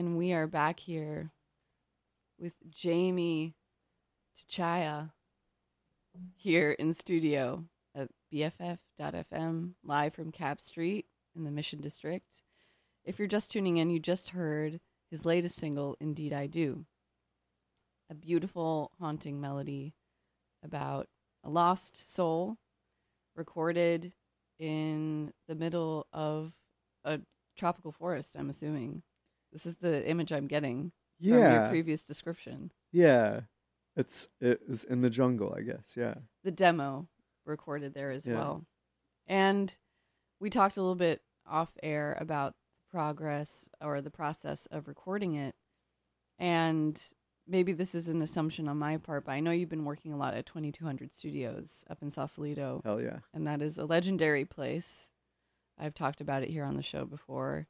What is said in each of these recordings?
and we are back here with Jamie Tchaya here in studio at BFF.FM, live from Cap Street in the Mission District. If you're just tuning in, you just heard his latest single, Indeed I Do. A beautiful, haunting melody about a lost soul recorded in the middle of a tropical forest, I'm assuming. This is the image I'm getting from your previous description. Yeah. It is in the jungle, I guess. Yeah. The demo recorded there as well. And we talked a little bit off air about the progress or the process of recording it. And maybe this is an assumption on my part, but I know you've been working a lot at 2200 Studios up in Sausalito. Hell yeah. And that is a legendary place. I've talked about it here on the show before.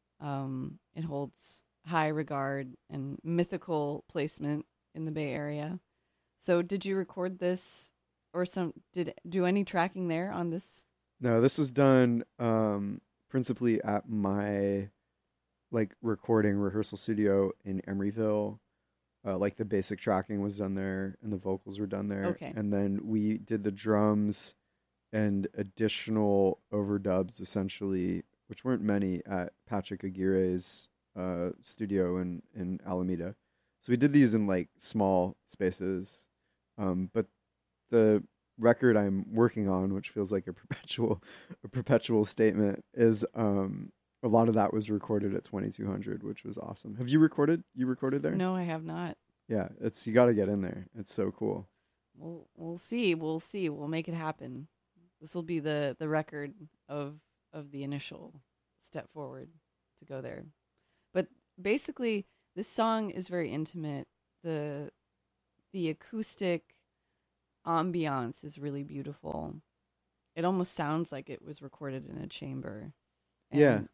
It holds high regard and mythical placement in the Bay Area. So did you record this or do any tracking there on this? No, this was done principally at my recording rehearsal studio in Emeryville. The basic tracking was done there and the vocals were done there. Okay. And then we did the drums and additional overdubs essentially, which weren't many, at Patrick Aguirre's studio in Alameda. So we did these in small spaces. But the record I'm working on, which feels like a perpetual statement, is a lot of that was recorded at 2200, which was awesome. Have you recorded? You recorded there? No, I have not. Yeah, you got to get in there. It's so cool. We'll see. We'll make it happen. This will be the record of the initial step forward to go there. But basically, this song is very intimate. The acoustic ambiance is really beautiful. It almost sounds like it was recorded in a chamber. And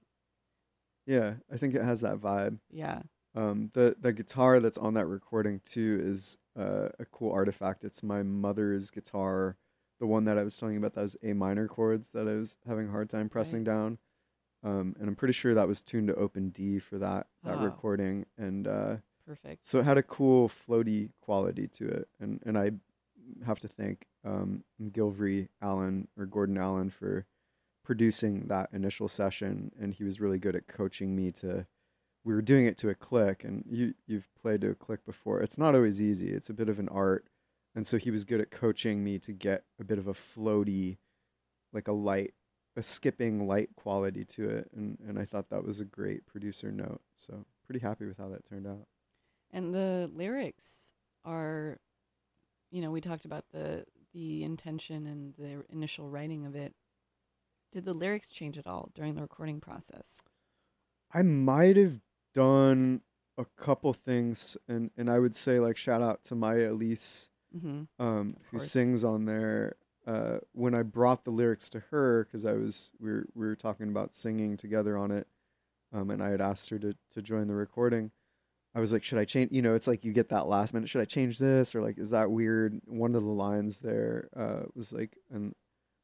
yeah, I think it has that vibe. Yeah. The guitar that's on that recording too is a cool artifact. It's my mother's guitar, the one that I was telling you about that was A minor chords that I was having a hard time pressing down. And I'm pretty sure that was tuned to open D for that recording. And perfect. So it had a cool floaty quality to it. And I have to thank Gilvery Allen or Gordon Allen for producing that initial session. And he was really good at coaching me we were doing it to a click, and you've played to a click before. It's not always easy. It's a bit of an art. And so he was good at coaching me to get a bit of a floaty, a skipping light quality to it. And I thought that was a great producer note. So pretty happy with how that turned out. And the lyrics are, we talked about the intention and the initial writing of it. Did the lyrics change at all during the recording process? I might have done a couple things, and I would say shout out to Maya Elise, who sings on there. When I brought the lyrics to her, because we were talking about singing together on it, and I had asked her to join the recording. I was like, should I change? It's you get that last minute. Should I change this, or is that weird? One of the lines there was and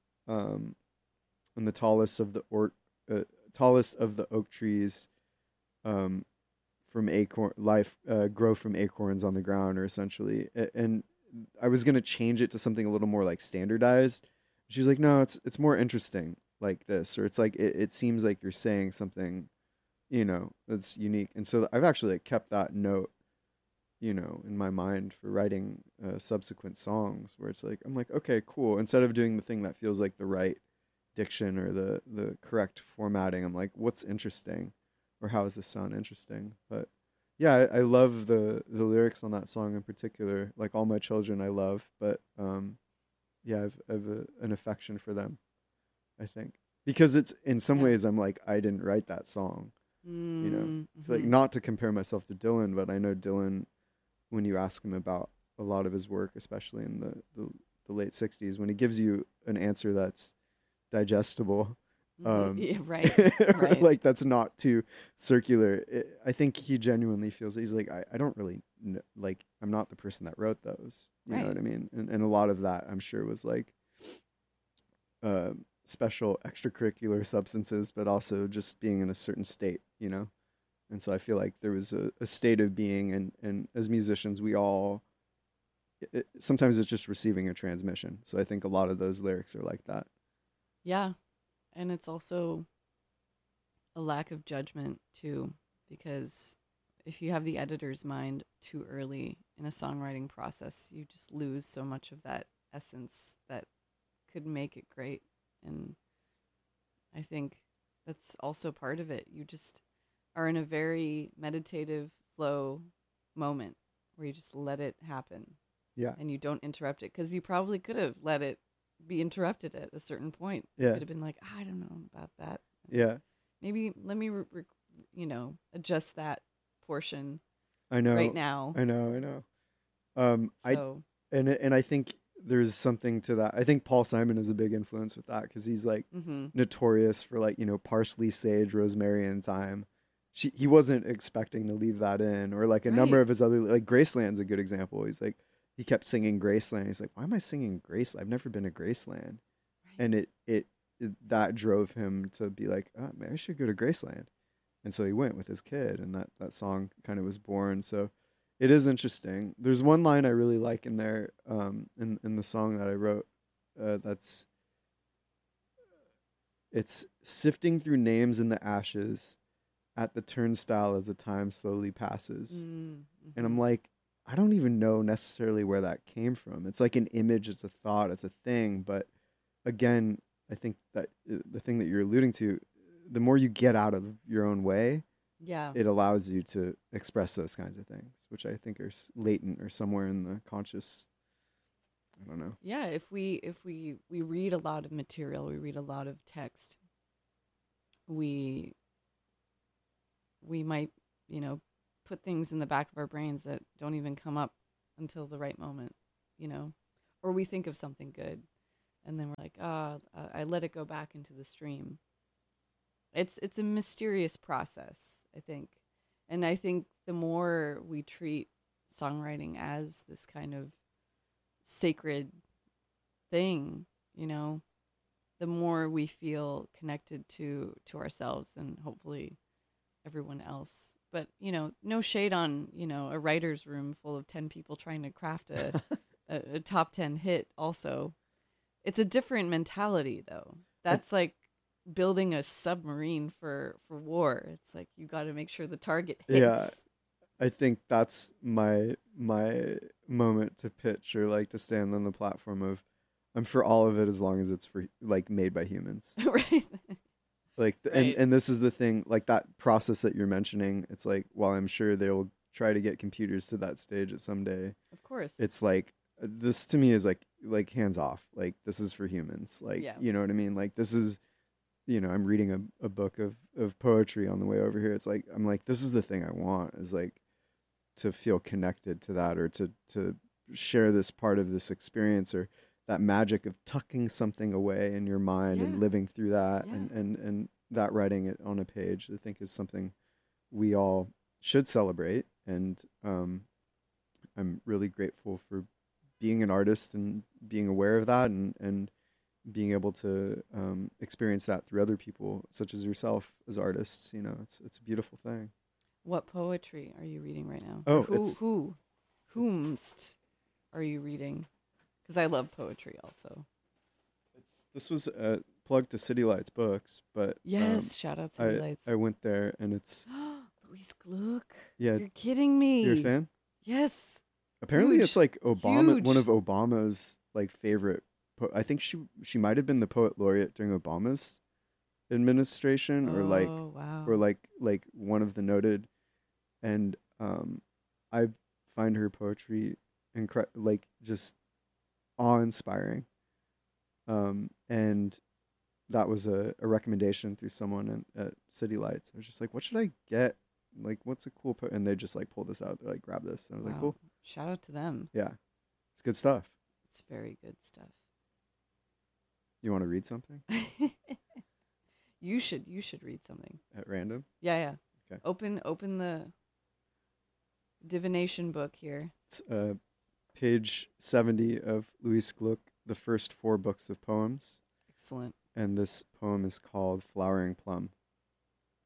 the tallest of the oak trees, from grow from acorns on the ground, or essentially. And I was gonna change it to something a little more standardized. She was like, no, it's more interesting like this, or it's it seems like you're saying something, that's unique. And so I've actually kept that note, in my mind for writing subsequent songs, where it's I'm like, okay, cool. Instead of doing the thing that feels like the right diction or the correct formatting, I'm like, what's interesting, or how does this sound interesting? But yeah, I love the lyrics on that song in particular. All My Children I love, but yeah, I've an affection for them, I think, because it's in some ways I'm I didn't write that song, not to compare myself to Dylan, but I know Dylan, when you ask him about a lot of his work, especially in the late 60s, when he gives you an answer that's digestible, yeah, right. That's not too circular. I think he genuinely feels he's I don't really know, I'm not the person that wrote those, you know what I mean? And a lot of that I'm sure was special extracurricular substances, but also just being in a certain state, And so I feel like there was a state of being, and as musicians, we all, sometimes it's just receiving a transmission. So I think a lot of those lyrics are like that. Yeah. And it's also a lack of judgment too, because if you have the editor's mind too early in a songwriting process, you just lose so much of that essence that could make it great. And I think that's also part of it. You just are in a very meditative flow moment where you just let it happen. Yeah. And you don't interrupt it, because you probably could have let it be interrupted at a certain point. Yeah. You could have been like, I don't know about that. Yeah. Maybe let me, adjust that portion I know. right now. I know. So, And I think there's something to that. I think Paul Simon is a big influence with that, because he's like notorious for like, parsley, sage, rosemary, and thyme. He wasn't expecting to leave that in, or like a number of his other, like Graceland's a good example. He's like, he kept singing Graceland. He's like, why am I singing Graceland? I've never been to Graceland. Right. And it that drove him to be like, oh, man, I should go to Graceland. And so he went with his kid, and that song kind of was born. So it is interesting. There's one line I really like in there, in the song that I wrote, it's sifting through names in the ashes at the turnstile as the time slowly passes. Mm-hmm. And I'm like, I don't even know necessarily where that came from. It's like an image, it's a thought, it's a thing. But again, I think that the thing that you're alluding to, the more you get out of your own way, it allows you to express those kinds of things, which I think are latent or somewhere in the conscious. I don't know. Yeah, if we read a lot of material, we read a lot of text, we might, put things in the back of our brains that don't even come up until the right moment, or we think of something good, and then we're like, I let it go back into the stream. It's a mysterious process, I think. And I think the more we treat songwriting as this kind of sacred thing, the more we feel connected to ourselves and hopefully everyone else. But, no shade on, a writer's room full of 10 people trying to craft a top 10 hit also. It's a different mentality, though. That's like building a submarine for war. It's like you got to make sure the target hits. Yeah, I think that's my moment to pitch, or like to stand on the platform of, I'm for all of it as long as it's for like made by humans. Right. Like, and this is the thing, like that process that you're mentioning. It's like, while I'm sure they will try to get computers to that stage at some day. Of course. It's like, this to me is like hands off. Like, this is for humans. Like, you know what I mean? Like, this is, I'm reading a book of poetry on the way over here. It's like, I'm like, this is the thing I want, is like to feel connected to that, or to share this part of this experience, or that magic of tucking something away in your mind and living through that, and that writing it on a page, I think is something we all should celebrate. And I'm really grateful for being an artist and being aware of that, and being able to experience that through other people, such as yourself, as artists. It's a beautiful thing. What poetry are you reading right now? Oh, whomst are you reading? Because I love poetry also. This was a plug to City Lights Books, but yes, shout out City Lights. I went there, and it's Louise Gluck. Yeah, you're kidding me. You're a fan? Yes. Apparently, it's like Obama, one of Obama's like favorite. I think she might have been the poet laureate during Obama's administration, or like one of the noted. And I find her poetry like just awe-inspiring. And that was a recommendation through someone at City Lights. I was just like, what should I get? Like, what's a cool and they just like pulled this out. They're like, grab this. And I was like, cool. Shout out to them. Yeah. It's good stuff. It's very good stuff. You want to read something? You should read something. At random? Yeah. Okay. Open the divination book here. It's page 70 of Louise Gluck, the first 4 books of poems. Excellent. And this poem is called Flowering Plum.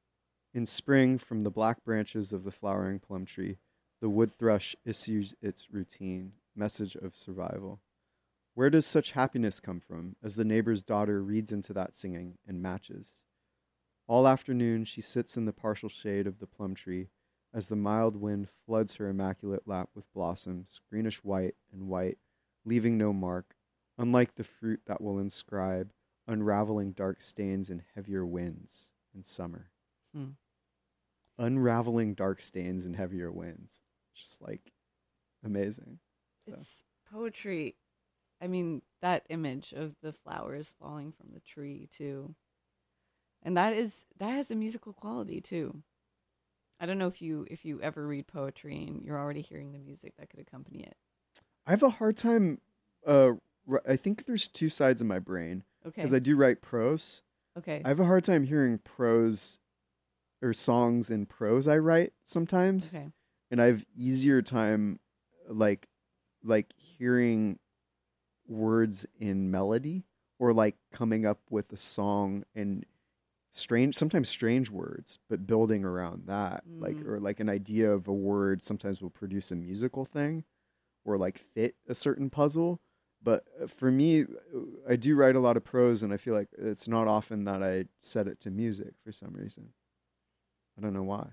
In spring, from the black branches of the flowering plum tree, the wood thrush issues its routine message of survival. Where does such happiness come from as the neighbor's daughter reads into that singing and matches? All afternoon, she sits in the partial shade of the plum tree as the mild wind floods her immaculate lap with blossoms, greenish white and white, leaving no mark, unlike the fruit that will inscribe unraveling dark stains in heavier winds in summer. Hmm. Unraveling dark stains in heavier winds. Just like amazing. So. It's poetry. I mean, that image of the flowers falling from the tree too. And that has a musical quality too. I don't know if you ever read poetry and you're already hearing the music that could accompany it. I have a hard time I think there's two sides of my brain. Okay. Because I do write prose. Okay. I have a hard time hearing prose or songs in prose I write sometimes. Okay. And I have easier time like hearing words in melody or like coming up with a song and sometimes strange words, but building around that. Or like an idea of a word sometimes will produce a musical thing or like fit a certain puzzle. But for me, I do write a lot of prose, and I feel like it's not often that I set it to music for some reason. I don't know why.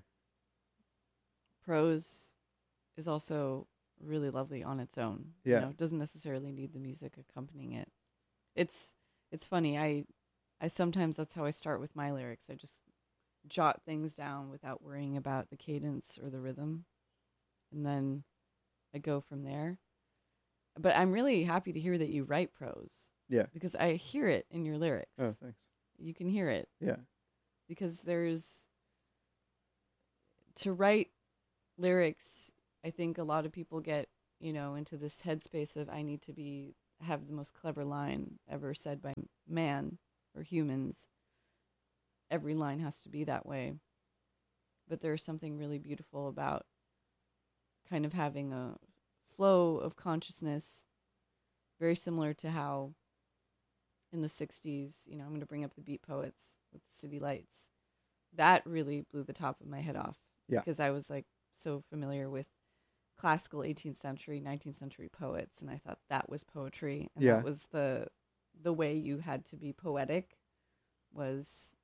Prose is also really lovely on its own. Yeah. You know, it doesn't necessarily need the music accompanying it. It's funny. I sometimes that's how I start with my lyrics. I just jot things down without worrying about the cadence or the rhythm. And then I go from there. But I'm really happy to hear that you write prose. Yeah. Because I hear it in your lyrics. Oh, thanks. You can hear it. Yeah. Because to write lyrics, I think a lot of people get, into this headspace of I need to have the most clever line ever said by man or humans. Every line has to be that way. But there's something really beautiful about kind of having a flow of consciousness, very similar to how in the 60s, I'm going to bring up the Beat Poets with City Lights. That really blew the top of my head off. Yeah. Because I was like so familiar with classical 18th century, 19th century poets, and I thought that was poetry. And that was the way you had to be poetic was